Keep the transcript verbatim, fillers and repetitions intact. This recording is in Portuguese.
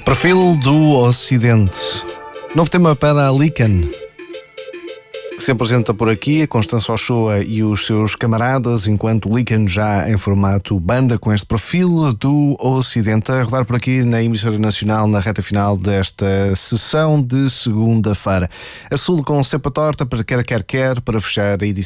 Perfil do Ocidente. Novo tema para a Lican, que se apresenta por aqui, a Constança Ochoa e os seus camaradas, enquanto Lican já em formato banda com este Perfil do Ocidente, a rodar por aqui na emissora nacional na reta final desta sessão de segunda-feira. A sul com cepa torta para quer quer quer para fechar a edição